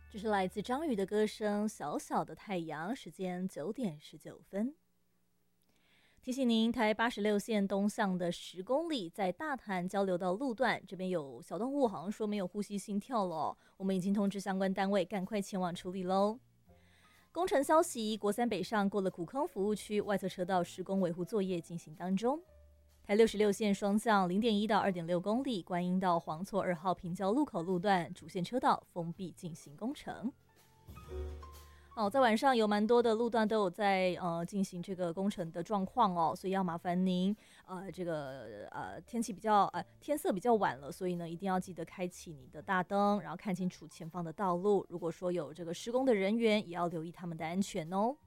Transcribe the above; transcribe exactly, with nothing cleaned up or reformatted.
这是来自张宇的歌声《小小的太阳》，时间九点十九分。提醒您，台八十六线东向的十公里，在大潭交流道路段这边有小动物，好像说没有呼吸心跳了、哦，我们已经通知相关单位赶快前往处理喽。工程消息，国三北上过了古坑服务区外侧车道施工维护作业进行当中。台六十六线双向零点一到二点六公里，观音到黄厝二号平交路口路段主线车道封闭进行工程。哦，在晚上有蛮多的路段都有在呃进行这个工程的状况哦，所以要麻烦您呃这个呃天气比较呃天色比较晚了，所以呢一定要记得开启你的大灯，然后看清楚前方的道路。如果说有这个施工的人员，也要留意他们的安全哦。